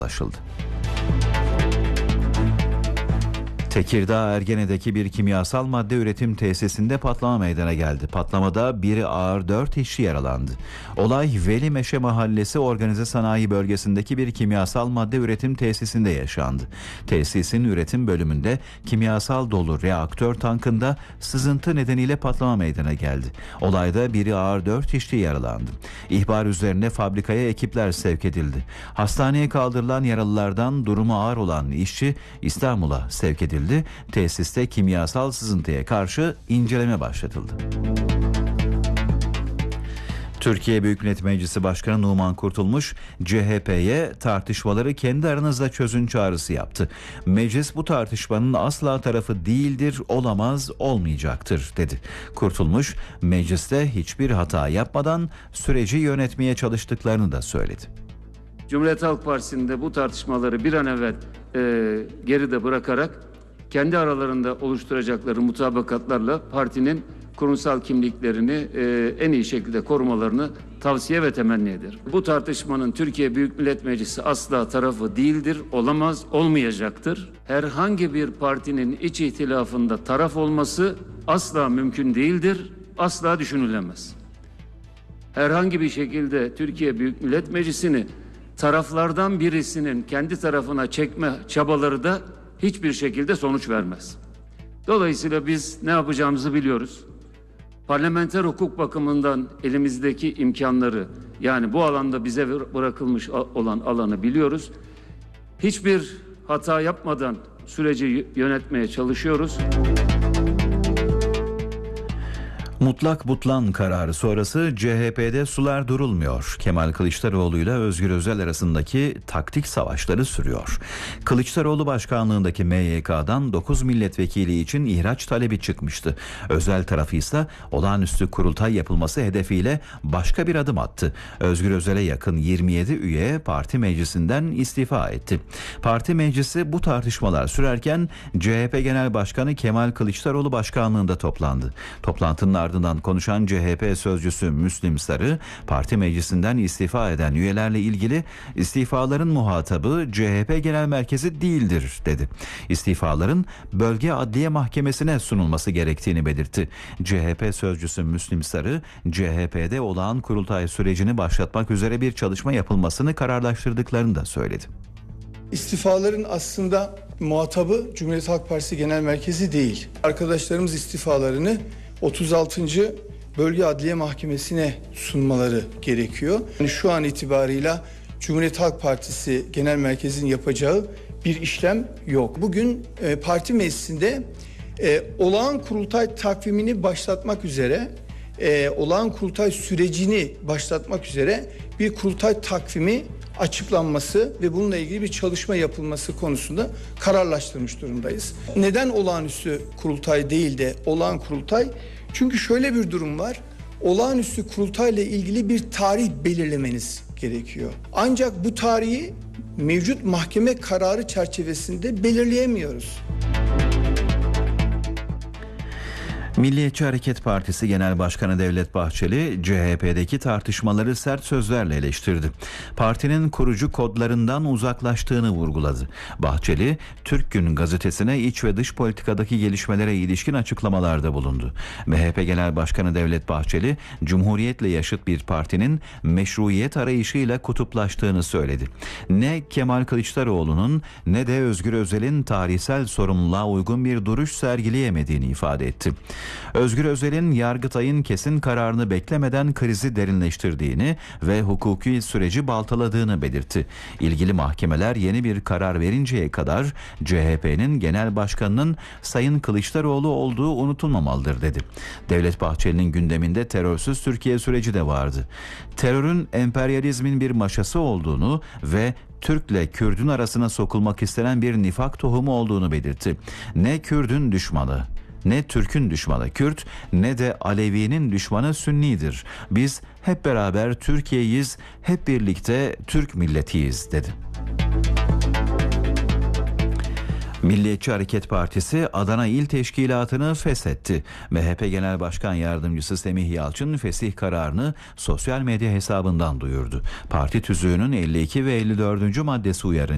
ulaşıldı. Tekirdağ Ergene'deki bir kimyasal madde üretim tesisinde patlama meydana geldi. Patlamada biri ağır 4 işçi yaralandı. Olay Velimeşe Mahallesi Organize Sanayi Bölgesi'ndeki bir kimyasal madde üretim tesisinde yaşandı. Tesisin üretim bölümünde kimyasal dolu reaktör tankında sızıntı nedeniyle patlama meydana geldi. Olayda biri ağır 4 işçi yaralandı. İhbar üzerine fabrikaya ekipler sevk edildi. Hastaneye kaldırılan yaralılardan durumu ağır olan işçi İstanbul'a sevk edildi. Tesiste kimyasal sızıntıya karşı inceleme başlatıldı. Türkiye Büyük Millet Meclisi Başkanı Numan Kurtulmuş, CHP'ye tartışmaları kendi aranızda çözün çağrısı yaptı. Meclis bu tartışmanın asla tarafı değildir, olamaz, olmayacaktır dedi. Kurtulmuş, mecliste hiçbir hata yapmadan süreci yönetmeye çalıştıklarını da söyledi. Cumhuriyet Halk Partisi'nin de bu tartışmaları bir an evvel geride bırakarak kendi aralarında oluşturacakları mutabakatlarla partinin kurumsal kimliklerini en iyi şekilde korumalarını tavsiye ve temenni eder. Bu tartışmanın Türkiye Büyük Millet Meclisi asla tarafı değildir, olamaz, olmayacaktır. Herhangi bir partinin iç ihtilafında taraf olması asla mümkün değildir, asla düşünülemez. Herhangi bir şekilde Türkiye Büyük Millet Meclisi'ni taraflardan birisinin kendi tarafına çekme çabaları da hiçbir şekilde sonuç vermez. Dolayısıyla biz ne yapacağımızı biliyoruz. Parlamenter hukuk bakımından elimizdeki imkanları, yani bu alanda bize bırakılmış olan alanı biliyoruz. Hiçbir hata yapmadan süreci yönetmeye çalışıyoruz. Mutlak butlan kararı sonrası CHP'de sular durulmuyor. Kemal Kılıçdaroğlu ile Özgür Özel arasındaki taktik savaşları sürüyor. Kılıçdaroğlu başkanlığındaki MYK'dan 9 milletvekili için ihraç talebi çıkmıştı. Özel tarafı ise olağanüstü kurultay yapılması hedefiyle başka bir adım attı. Özgür Özel'e yakın 27 üye parti meclisinden istifa etti. Parti meclisi bu tartışmalar sürerken CHP Genel Başkanı Kemal Kılıçdaroğlu başkanlığında toplandı. Toplantının ardından konuşan CHP sözcüsü Müslim Sarı, parti meclisinden istifa eden üyelerle ilgili istifaların muhatabı CHP Genel Merkezi değildir dedi. İstifaların Bölge Adliye Mahkemesi'ne sunulması gerektiğini belirtti. CHP sözcüsü Müslim Sarı, CHP'de olağan kurultay sürecini başlatmak üzere bir çalışma yapılmasını kararlaştırdıklarını da söyledi. İstifaların aslında muhatabı Cumhuriyet Halk Partisi Genel Merkezi değil. Arkadaşlarımız istifalarını 36. Bölge Adliye Mahkemesi'ne sunmaları gerekiyor. Yani şu an itibarıyla Cumhuriyet Halk Partisi Genel Merkezi'nin yapacağı bir işlem yok. Bugün parti meclisinde olağan kurultay takvimini başlatmak üzere, olağan kurultay sürecini başlatmak üzere bir kurultay takvimi açıklanması ve bununla ilgili bir çalışma yapılması konusunda kararlaştırmış durumdayız. Neden olağanüstü kurultay değil de olağan kurultay? Çünkü şöyle bir durum var. Olağanüstü kurultayla ilgili bir tarih belirlemeniz gerekiyor. Ancak bu tarihi mevcut mahkeme kararı çerçevesinde belirleyemiyoruz. Milliyetçi Hareket Partisi Genel Başkanı Devlet Bahçeli, CHP'deki tartışmaları sert sözlerle eleştirdi. Partinin kurucu kodlarından uzaklaştığını vurguladı. Bahçeli, Türk Gün gazetesine iç ve dış politikadaki gelişmelere ilişkin açıklamalarda bulundu. MHP Genel Başkanı Devlet Bahçeli, Cumhuriyetle yaşıt bir partinin meşruiyet arayışıyla kutuplaştığını söyledi. Ne Kemal Kılıçdaroğlu'nun ne de Özgür Özel'in tarihsel sorumluluğa uygun bir duruş sergileyemediğini ifade etti. Özgür Özel'in Yargıtay'ın kesin kararını beklemeden krizi derinleştirdiğini ve hukuki süreci baltaladığını belirtti. İlgili mahkemeler yeni bir karar verinceye kadar CHP'nin genel başkanının Sayın Kılıçdaroğlu olduğu unutulmamalıdır dedi. Devlet Bahçeli'nin gündeminde terörsüz Türkiye süreci de vardı. Terörün emperyalizmin bir maşası olduğunu ve Türk'le Kürt'ün arasına sokulmak istenen bir nifak tohumu olduğunu belirtti. Ne Kürt'ün düşmanı, ne Türk'ün düşmanı Kürt, ne de Alevi'nin düşmanı Sünni'dir. Biz hep beraber Türkiye'yiz, hep birlikte Türk milletiyiz dedi. Milliyetçi Hareket Partisi Adana İl Teşkilatı'nı feshetti. MHP Genel Başkan Yardımcısı Semih Yalçın fesih kararını sosyal medya hesabından duyurdu. Parti tüzüğünün 52 ve 54. maddesi uyarınca